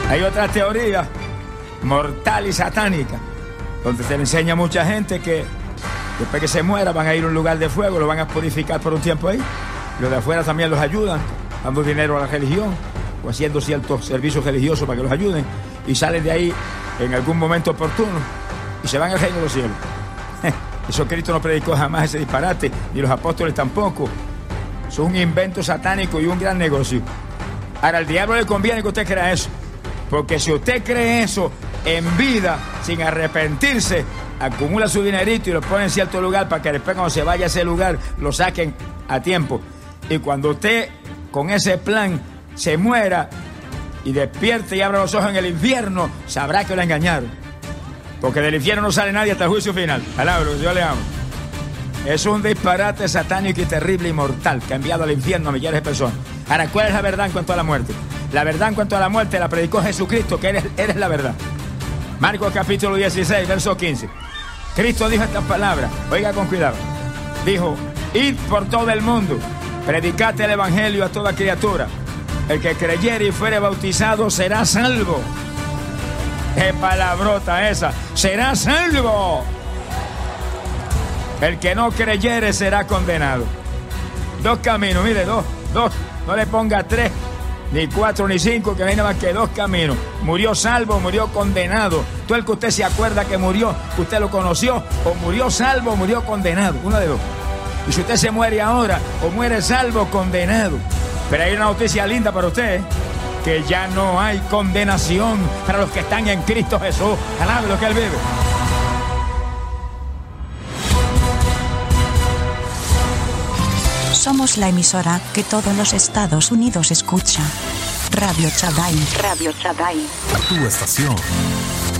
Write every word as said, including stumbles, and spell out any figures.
Hay otra teoría mortal y satánica, donde se le enseña a mucha gente que después que se muera van a ir a un lugar de fuego, lo van a purificar por un tiempo ahí. Los de afuera también los ayudan, dando dinero a la religión o haciendo ciertos servicios religiosos para que los ayuden, y salen de ahí en algún momento oportuno y se van al reino de los cielos. Eso Cristo no predicó jamás, ese disparate, ni los apóstoles tampoco. Eso es un invento satánico y un gran negocio. Ahora, al diablo le conviene que usted crea eso, porque si usted cree eso en vida, sin arrepentirse, acumula su dinerito y lo pone en cierto lugar para que después cuando se vaya a ese lugar lo saquen a tiempo. Y cuando usted con ese plan se muera y despierte y abra los ojos en el infierno, sabrá que lo engañaron, porque del infierno no sale nadie hasta el juicio final. Alabro, yo le amo. Es un disparate satánico y terrible y mortal que ha enviado al infierno a millares de personas. Ahora, ¿cuál es la verdad en cuanto a la muerte? La verdad en cuanto a la muerte la predicó Jesucristo, que eres, eres la verdad. Marcos capítulo dieciséis, verso quince. Cristo dijo estas palabras, oiga con cuidado. Dijo: id por todo el mundo, predicad el evangelio a toda criatura. El que creyere y fuere bautizado será salvo. ¡Qué palabrota esa! ¡Será salvo! El que no creyere será condenado. Dos caminos, mire, dos, dos. No le ponga tres, ni cuatro, ni cinco, que no hay nada más que dos caminos. Murió salvo, murió condenado. Todo el que usted se acuerda que murió, que usted lo conoció, o murió salvo, o murió condenado. Uno de dos. Y si usted se muere ahora, o muere salvo o condenado. Pero hay una noticia linda para usted, ¿eh? Que ya no hay condenación para los que están en Cristo Jesús. Alabe lo que Él vive. Somos la emisora que todos los Estados Unidos escucha. Radio Chadai. Radio Chadai. Tu estación.